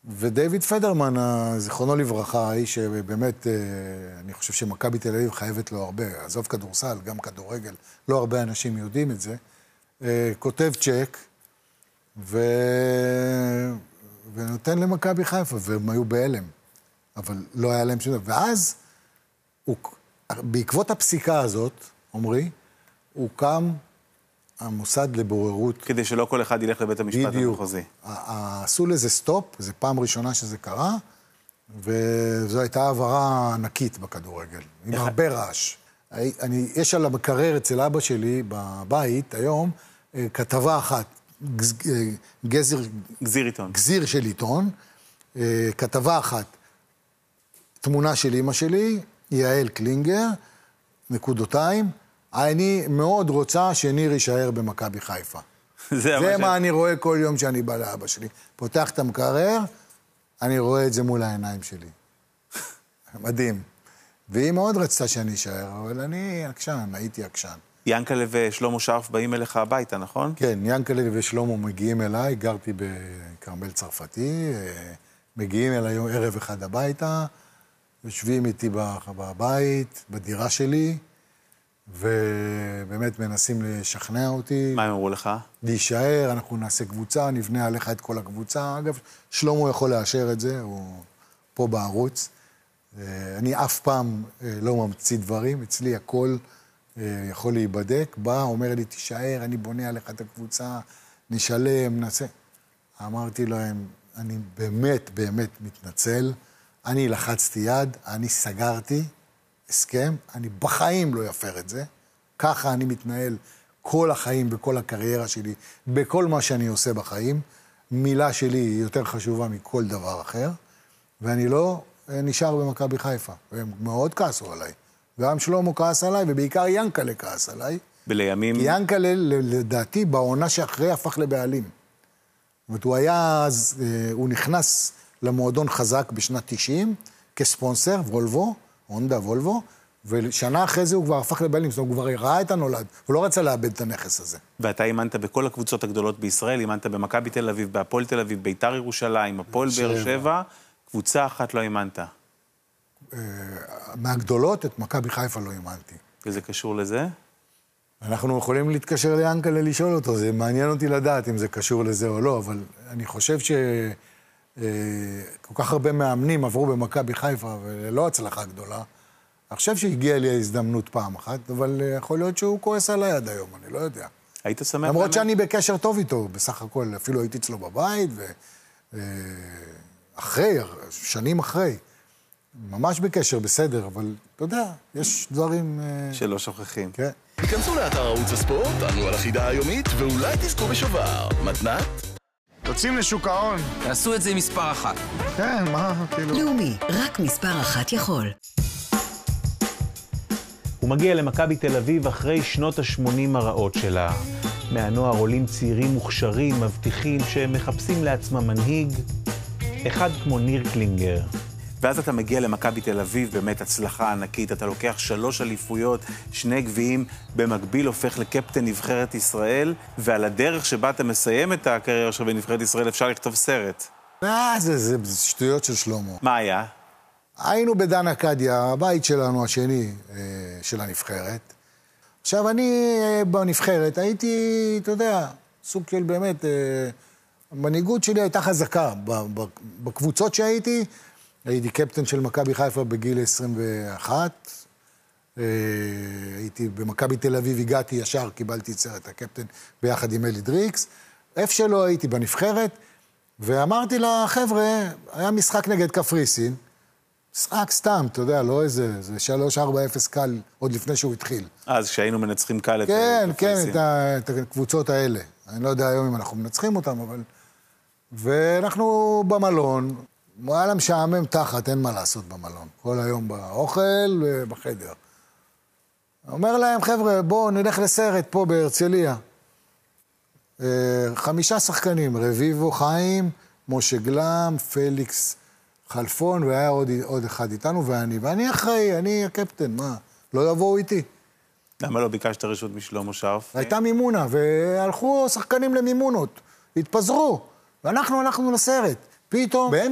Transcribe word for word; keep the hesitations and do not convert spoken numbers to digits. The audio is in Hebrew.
ודייוויד פדרמן, זיכרונו לברכה, האיש שבאמת, אני חושב שמכבי תל אביב חייבת לו הרבה, עזוב כדורסל, גם כדורגל, לא הרבה אנשים יודעים את זה, כותב צ'ק, ו... ונותן למכבי חיפה, והם היו בהלם, אבל לא היה להם שום דבר. ואז, הוא... בעקבות הפסיקה הזאת, אומרי, הוא קם המוסד לבוררות. כדי שלא כל אחד ילך לבית המשפט המחוזי. עשו לזה סטופ, זו פעם ראשונה שזה קרה, וזו הייתה העברה ענקית בכדורגל, עם הרבה רעש. אני, יש על המקרר אצל אבא שלי בבית היום, כתבה אחת, גזר... גזיר עיתון. גזיר של עיתון, כתבה אחת, תמונה של אמא שלי, יעל קלינגר, נקודותיים, אני מאוד רוצה שניר יישאר במכבי חיפה. זה, זה מה אני רואה כל יום שאני בא לאבא שלי. פותח את המקרר, אני רואה את זה מול העיניים שלי. מדהים. והיא מאוד רצתה שאני אשאר, אבל אני עקשן, הייתי עקשן. ינקלה ושלמה שרף באים אליך הביתה, נכון? כן, ינקלה ושלמה מגיעים אליי, גרתי בקרמל צרפתי, מגיעים אליי ערב אחד הביתה, יושבים איתי בבית, בדירה שלי, ובאמת מנסים לשכנע אותי. מה הם אמרו לך? להישאר, אנחנו נעשה קבוצה, נבנה עליך את כל הקבוצה. אגב, שלמה יכול לאשר את זה, הוא פה בערוץ. אני אף פעם לא ממציא דברים, אצלי הכל יכול להיבדק. בא, אומר לי, תישאר, אני בונה עליך את הקבוצה, נשלם, נעשה. אמרתי להם, אני באמת, באמת מתנצל. אני לחצתי יד, אני סגרתי הסכם, אני בחיים לא יפר את זה. ככה אני מתנהל כל החיים, בכל הקריירה שלי, בכל מה שאני עושה בחיים. מילה שלי היא יותר חשובה מכל דבר אחר, ואני לא נשאר במכבי חיפה. והם מאוד כעסו עליי. גם שלמה כעס עליי, ובעיקר ינקלה כעס עליי. ולימים... ינקלה, לדעתי, בעונה שאחרי הפך לבעלים. זאת אומרת, הוא היה אז, הוא נכנס למועדון חזק בשנת תשעים, כספונסר, וולבו, הונדה וולבו, ושנה אחרי זה הוא כבר הפך לבעלים, זאת אומרת, הוא כבר ראה את הנולד, הוא לא רצה לאבד את הנכס הזה. ואתה אימנת בכל הקבוצות הגדולות בישראל, אימנת במכבי תל אביב, בהפועל תל אביב, ביתר ירושלים, הפועל באר שבע, קבוצה אחת לא אימנת. מהגדולות, את מכבי חיפה לא אימנתי. וזה קשור לזה? אנחנו יכולים להתקשר ליאנקלה לשאול אותו, זה מעניין אותי לדעת אם זה קשור לזה או לא, אבל אני חושב ש... כל כך הרבה מאמנים עברו במכבי חיפה, ולא הצלחה גדולה. אני חושב שהגיעה לי ההזדמנות פעם אחת, אבל יכול להיות שהוא כועס עליי עד היום, אני לא יודע. היית שמח? למרות שאני בקשר טוב איתו, בסך הכל, אפילו הייתי אצלו בבית, ואחרי, שנים אחרי, ממש בקשר, בסדר, אבל אתה יודע, יש דברים... שלא שוכחים. כן. תיכנסו לאתר ערוץ הספורט, ענו על החידה היומית, ואולי תזכו בשובר. מתנת? יוצאים לשוק ההון. תעשו את זה עם מספר אחת. כן, מה, כאילו... לאומי, רק מספר אחת יכול. הוא מגיע למכבי תל אביב אחרי שנות ה-שמונים הרעות שלה. מהנוער עולים צעירים מוכשרים, מבטיחים שהם מחפשים לעצמם מנהיג, אחד כמו ניר קלינגר. ואז אתה מגיע למכבי תל אביב, באמת הצלחה ענקית, אתה לוקח שלוש אליפויות, שני גביעים, במקביל הופך לקפטן נבחרת ישראל, ועל הדרך שבה אתה מסיים את הקריירה שלך בנבחרת ישראל, אפשר לכתוב סרט. אה, זה, זה, זה שטויות של שלמה. מה היה? היינו בדן אקדיה, הבית שלנו השני אה, של הנבחרת. עכשיו, אני אה, בנבחרת הייתי, אתה יודע, סוג של באמת, אה, המנהיגות שלי הייתה חזקה. בקבוצות שהייתי, הייתי קפטן של מכבי חיפה בגיל עשרים ואחת, הייתי במכבי תל אביב, הגעתי ישר, קיבלתי את סרט הקפטן ביחד עם אלי דריקס, איפה שלא הייתי בנבחרת, ואמרתי לחבר'ה, היה משחק נגד קפריסין, משחק סתם, אתה יודע, לא איזה, זה שלוש ארבע אפס קל, עוד לפני שהוא התחיל. אז כשהיינו מנצחים קל את כן, כן, את, את הקבוצות האלה. אני לא יודע היום אם אנחנו מנצחים אותם, אבל... ואנחנו במלון, היה לה משעמם תחת, אין מה לעשות במלון. כל היום באוכל ובחדר. אומר להם, חבר'ה, בואו נלך לסרט פה בהרצליה. חמישה שחקנים, רביבו חיים, משה גלם, פליקס חלפון, והיה עוד, עוד אחד איתנו, ואני. ואני אחראי, אני הקפטן, מה? לא יבואו איתי. למה לא ביקשת רשות משלמה שרף? הייתה מימונה, והלכו שחקנים למימונות. התפזרו, ואנחנו הלכנו לסרט. פתאום, באמצע